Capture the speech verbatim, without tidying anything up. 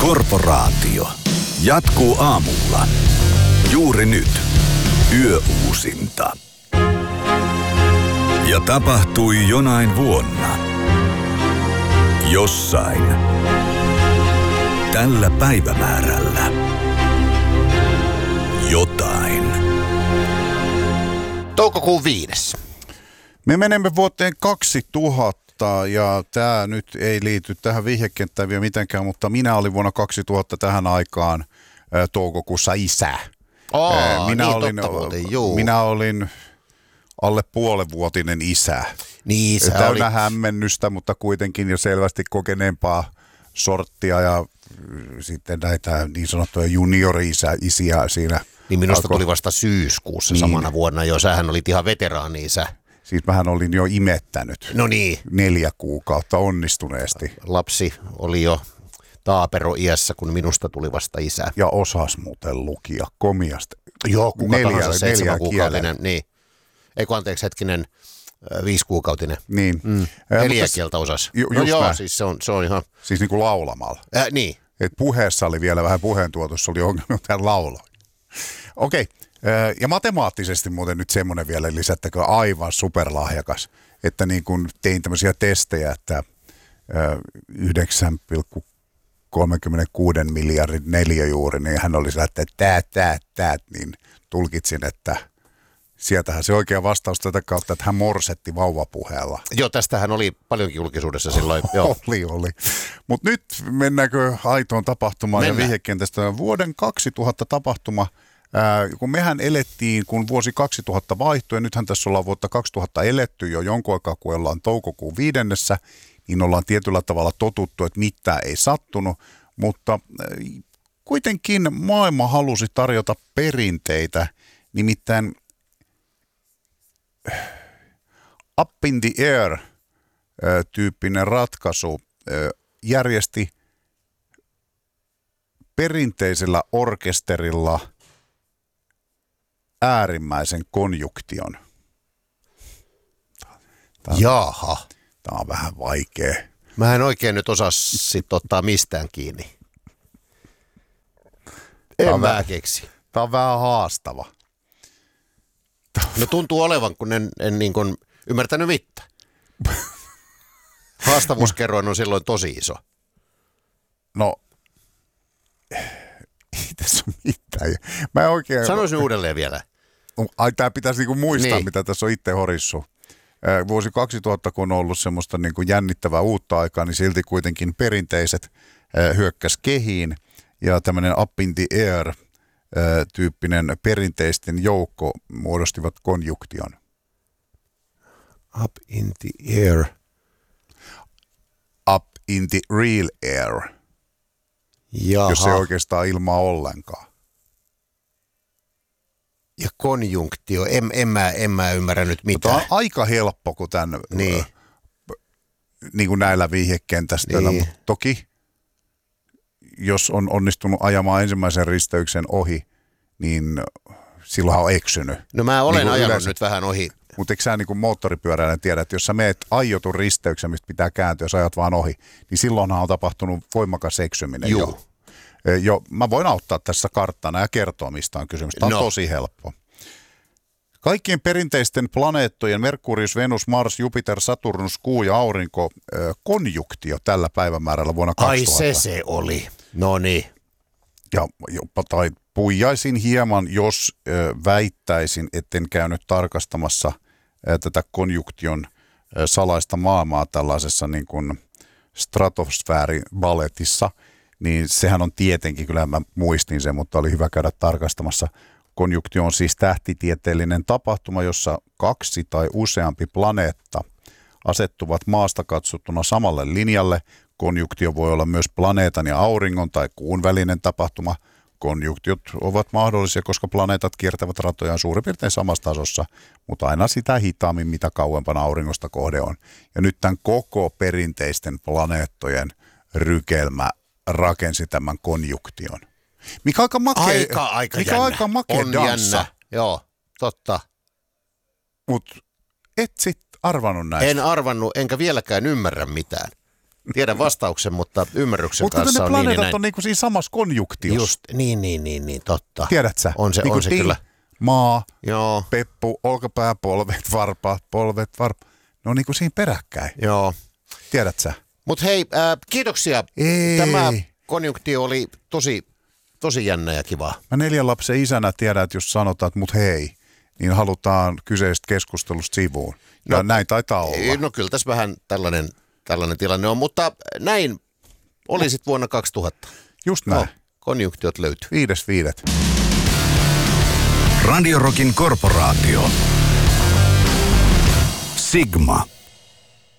Korporaatio jatkuu aamulla. Juuri nyt. Yöuusinta. Ja tapahtui jonain vuonna. Jossain. Tällä päivämäärällä. Jotain. Toukokuun viides. Me menemme vuoteen kaksituhatta ja tämä nyt ei liity tähän vihjekenttään vielä mitenkään, mutta minä olin vuonna kaksituhatta tähän aikaan ä, toukokuussa isä. Aa, minä, niin olin, totta muuten, juu. minä olin alle puolenvuotinen isä. Niin, sä Täynnä olit... hämmennystä, mutta kuitenkin jo selvästi kokeneempaa sorttia ja sitten näitä niin sanottuja juniori-isiä siinä. Niin minusta alkoi... tuli vasta syyskuussa niin. samana vuonna jo. Sähän olit ihan veteraani-isä. Siis mähän olin jo imettänyt. No niin. Neljä kuukautta onnistuneesti. Lapsi oli jo taapero-iässä, kun minusta tuli vasta isä. Ja osas muuten lukia komiasta. Joo, kuka neljä, tahansa seitsemän kuukautinen. kielen. Niin. Eikö anteeksi hetkinen, viisi kuukautinen. Niin. Mm. Neljä kieltä osas. Ju, no joo, näin. siis se on, se on ihan... Siis niin kuin laulamalla. Äh, niin. Et puheessa oli vielä vähän puheentuotossa, oli ongelma tämän lauloin. Okei. Okay. Ja matemaattisesti muuten nyt semmoinen vielä lisättäkö aivan superlahjakas, että niin kun tein tämmöisiä testejä, että yhdeksän pilkku kolmekymmentäkuusi miljardin neliöjuuri, niin hän oli sillä, että tää, tää, tää, niin tulkitsin, että sieltähän se oikea vastaus tätä kautta, että hän morsetti vauvapuheella. Joo, tästähän oli paljonkin julkisuudessa silloin. Joo. Oli, oli. Mutta nyt mennäänkö aitoon tapahtumaan Mennään. ja vihjekentästä vuoden kaksituhatta tapahtuma. Ää, kun mehän elettiin, kun vuosi kaksituhatta vaihtui, ja nythän tässä ollaan vuotta kaksituhatta eletty jo jonkun aikaa, kun ollaan toukokuun viidennessä, niin ollaan tietyllä tavalla totuttu, että mitään ei sattunut, mutta ää, kuitenkin maailma halusi tarjota perinteitä, nimittäin Up in the Air-tyyppinen ratkaisu ää, järjesti perinteisellä orkesterilla äärimmäisen konjuktion. Tämä, Jaha. Tämä on vähän vaikea. Mä en oikein nyt osaa sit ottaa mistään kiinni. En mä vähän, keksi. Tämä on vähän haastava. No tuntuu olevan, kun en, en niin kuin ymmärtänyt mitään. Haastavuuskerroin on silloin tosi iso. No, ei tässä ole mitään. Mä en oikein... Sanoisin uudelleen vielä. Ai, tämä pitäisi niinku muistaa, niin. Mitä tässä on itse horissu. Vuosi kaksituhatta, kun on ollut semmoista niinku jännittävää uutta aikaa, niin silti kuitenkin perinteiset hyökkäs kehiin. Ja tämmöinen Up in the Air-tyyppinen perinteisten joukko muodostivat konjuktion. Up in the air. Up in the real air. Jaha. Jos ei oikeastaan ilmaa ollenkaan. Ja konjunktio, en, en, mä, en mä ymmärrä nyt mitään. Tämä on aika helppo kuin tämän, niin. äh, niin kuin näillä vihjekentästöillä, niin. mutta toki jos on onnistunut ajamaan ensimmäisen risteyksen ohi, niin silloin on eksynyt. No mä olen niin ajanut yleensä, nyt vähän ohi. Mutta eikö sä niin kuin moottoripyöräilijä tiedä, että jos sä meet aiotun risteyksen, mistä pitää kääntyä, jos ajat vaan ohi, niin silloinhan on tapahtunut voimakas eksyminen. Juu. jo. Jo, mä voin auttaa tässä karttana ja kertoa, mistä on kysymys. Tämä on no. tosi helppo. Kaikkien perinteisten planeettojen Merkurius, Venus, Mars, Jupiter, Saturnus, Kuu ja Aurinko konjunktio tällä päivämäärällä vuonna kaksituhatta. Ai se se oli. No niin. Ja jopa tai puijaisin hieman, jos ö, väittäisin, etten käynyt tarkastamassa ö, tätä konjunktion ö, salaista maailmaa tällaisessa niin kuin stratosfääribaletissa, niin sehän on tietenkin, kyllä mä muistin sen, mutta oli hyvä käydä tarkastamassa. Konjunktio on siis tähtitieteellinen tapahtuma, jossa kaksi tai useampi planeetta asettuvat maasta katsottuna samalle linjalle. Konjunktio voi olla myös planeetan ja auringon tai kuun välinen tapahtuma. Konjunktiot ovat mahdollisia, koska planeetat kiertävät ratojaan suurin piirtein samassa tasossa, mutta aina sitä hitaammin, mitä kauempana auringosta kohde on. Ja nyt tämän koko perinteisten planeettojen rykelmä rakensi tämän konjunktion. Mikä aika makea, aika, aika mikä jännä. aika makea on danssa. Jännä. Joo, totta. Mut et sit arvannut näistä. En arvannut, enkä vieläkään ymmärrä mitään. tiedä vastauksen, mutta ymmärryksen Mutta kanssa ne on niin ja planeetat näin. on niinku siinä samassa konjuktiossa. Just, niin, niin, niin, niin, totta. Tiedät sä? On se, niinku on se ting, kyllä. Maa, Joo, peppu, olkapää, polvet, varpaat, polvet, varpaat. Ne on niinku siinä peräkkäin. joo. Tiedät sä? Mutta hei, äh, kiitoksia. Ei. Tämä konjunktio oli tosi, tosi jännä ja kiva. Mä neljän lapsen isänä tiedän, että jos sanotaan, että mut hei, niin halutaan kyseisestä keskustelusta sivuun. Ja No, näin taitaa olla. No kyllä tässä vähän tällainen, tällainen tilanne on, mutta näin oli sitten vuonna kaksituhatta. Just näin. No, konjunktiot löytyy. Viides viidet. Radio Rockin korporaatio. Sigma.